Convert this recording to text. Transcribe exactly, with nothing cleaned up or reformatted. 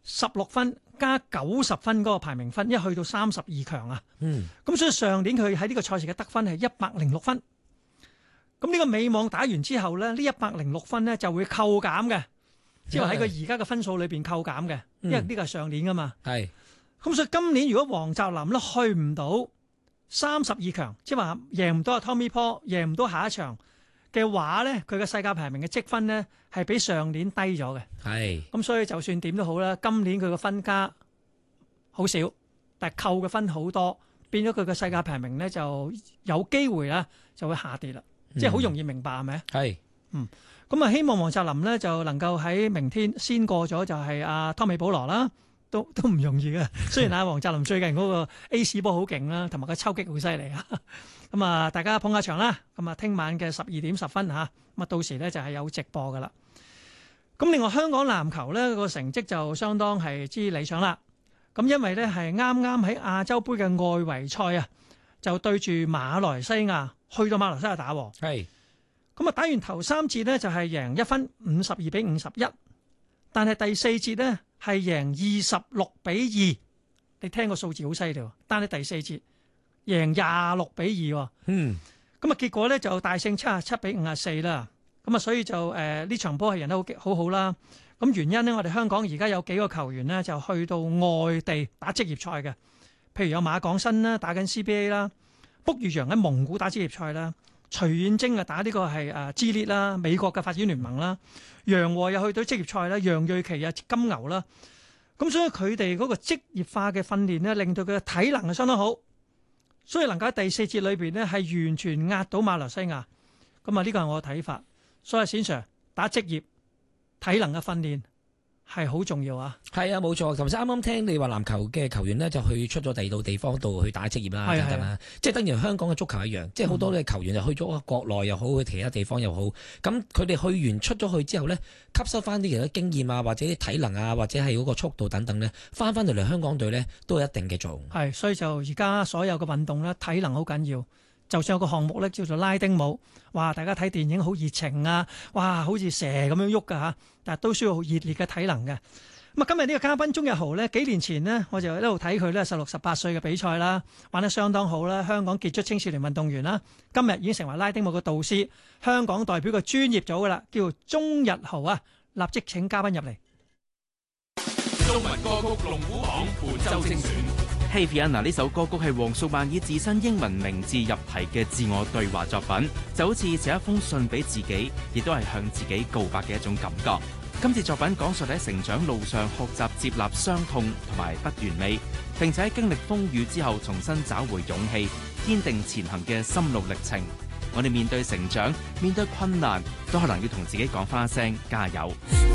十六分加九十分嗰個排名分，一去到三十二強啊。 嗯， 咁所以上年佢喺呢個賽事嘅得分係一百零六分。咁呢個美網打完之後咧，呢一百零六分咧就會扣減嘅，即係喺佢而家嘅分數裏邊扣減嘅，因為呢個係上年噶嘛。 係、嗯。 咁所以今年如果黃澤林咧去唔到三十二強，即係話贏唔到阿 Tommy Paul，贏唔到下一場嘅話咧，佢嘅世界排名嘅積分咧係比上年低咗嘅。 係。 咁所以就算點都好啦，今年佢嘅分加好少，但係扣嘅分好多，變咗佢嘅世界排名咧就有機會啦就會下跌啦。即係好容易明白係咪？ 係， 嗯，咁啊，希望黃澤林咧就能夠喺明天先過咗，就係阿湯美保羅啦，都都唔容易嘅。雖然阿黃澤林最近嗰個 A 波好勁啦，同埋個抽擊好犀利啊。咁啊，大家捧下場啦。咁啊，聽晚嘅十二點十分嚇，咁啊，到時咧就係有直播噶啦。咁另外香港籃球咧個成績就相當係之理想啦。咁因為咧係啱啱喺亞洲杯嘅外圍賽啊，就對住馬來西亞。去到馬來西亞打， 係咁啊！打完頭三節呢，就係贏一分，五十二比五十一。但係第四節呢，係贏二十六比二。你聽個數字好犀利喎！但係第四節贏廿六比二。 嗯， 咁啊結果呢，就大勝七十七比五十四啦。咁啊，所以就誒呢、呃、場波係贏得好好好啦。咁原因呢，我哋香港而家有幾個球員呢，就去到外地打職業賽嘅，譬如有馬港新啦，打緊 C B A 啦。卜宇陽喺蒙古打職業賽啦，徐遠征啊打呢個係誒 G League 啦，美國嘅發展聯盟啦，楊和又去到職業賽啦，楊瑞琪啊金牛啦，咁所以佢哋嗰個職業化嘅訓練咧，令到佢嘅體能係相當好，所以能夠喺第四節裏邊咧係完全壓倒馬來西亞，咁啊呢個係我嘅睇法，所以冼 Sir 打職業體能嘅訓練係好重要啊！ 係啊，冇錯。頭先啱啱聽你話籃球嘅球員呢，就去出咗第二度地方度去打職業啦，等等啦。即係等於香港嘅足球一樣，即係好多嘅球員就去咗國內又好，去其他地方又好。咁佢哋去完出咗去之後呢，吸收翻啲其他經驗啊，或者啲體能啊，或者係嗰個速度等等呢，翻翻到嚟香港隊呢，都有一定嘅作用。 係，所以就而家所有嘅運動呢，體能好緊要。就算有個項目咧叫做拉丁舞，哇！大家睇電影好熱情啊，哇！好似蛇咁樣喐噶嚇，但係都需要好熱烈嘅體能嘅。咁啊，今日呢個嘉賓鍾日豪呢，幾年前呢，我就一路睇佢呢十六、十八歲嘅比賽啦，玩得相當好啦，香港傑出青少年運動員啦，今日已經成為拉丁舞嘅導師，香港代表個專業組噶啦，叫鍾日豪啊，立即請嘉賓入嚟。 中文歌曲龍虎榜本周精選。 Hey Fiona 呢首歌曲係黃淑蔓以自身英文名字入題嘅自我對話作品，就好似寫一封信俾自己，亦都係向自己告白嘅一種感覺。今次作品講述喺成長路上學習接納傷痛同埋不完美，並且喺經歷風雨之後重新找回勇氣，堅定前行嘅心路歷程。我哋面對成長，面對困難，都可能要同自己講返一聲加油。